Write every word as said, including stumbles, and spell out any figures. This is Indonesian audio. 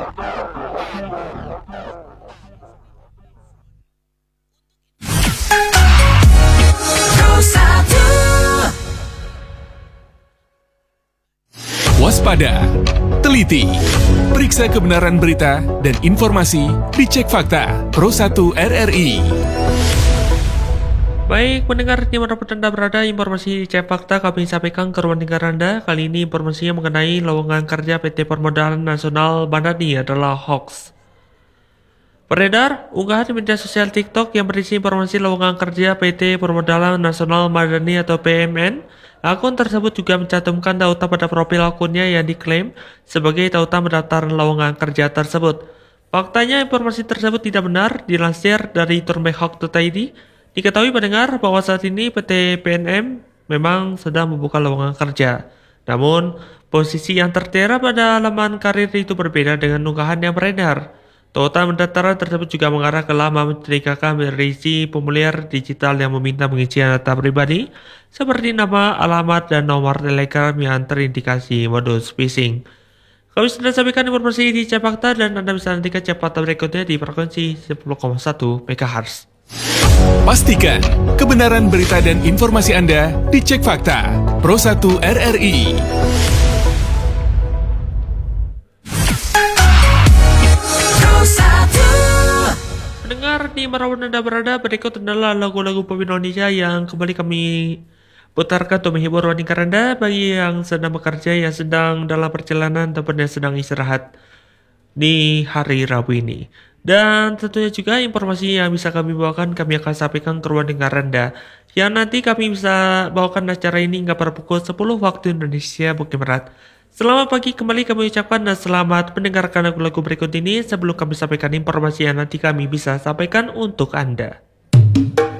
Waspada, teliti, periksa kebenaran berita dan informasi, dicek fakta, Pro satu R R I. Baik, mendengar dimanapun Anda berada, informasi cek fakta kami sampaikan ke ruang dengar Anda. Kali ini informasinya mengenai lowongan kerja P T Permodalan Nasional Madani adalah hoax. Beredar unggahan di media sosial TikTok yang berisi informasi lowongan kerja P T Permodalan Nasional Madani atau P M N. Akun tersebut juga mencantumkan tautan pada profil akunnya yang diklaim sebagai tautan pendaftaran lowongan kerja tersebut. Faktanya informasi tersebut tidak benar. Dilansir dari turmehawk titik I D, diketahui pendengar bahwa saat ini P T P N M memang sedang membuka lowongan kerja. Namun, posisi yang tertera pada laman karir itu berbeda dengan unggahan yang beredar. Tautan pendaftaran tersebut juga mengarah ke laman mencurigakan berisi formulir digital yang meminta pengisian data pribadi seperti nama, alamat, dan nomor telegram yang terindikasi modus phishing. Kami sudah sampaikan informasi di Cek Fakta dan Anda bisa nantikan Cek Fakta berikutnya di frekuensi sepuluh koma satu megahertz. Pastikan kebenaran berita dan informasi Anda di Cek Fakta, Pro satu R R I. Pendengar di manapun Anda berada, berikut adalah lagu-lagu pop Indonesia yang kembali kami putarkan untuk menghibur ruang dengar Anda bagi yang sedang bekerja, yang sedang dalam perjalanan, ataupun yang sedang istirahat di hari Rabu ini. Dan tentunya juga informasi yang bisa kami bawakan, kami akan sampaikan ke ruang dengar Anda, yang nanti kami bisa bawakan acara ini hingga pada pukul sepuluh waktu Indonesia Bagian Barat. Selamat pagi kembali kami ucapkan dan selamat mendengarkan lagu-lagu berikut ini sebelum kami sampaikan informasi yang nanti kami bisa sampaikan untuk Anda.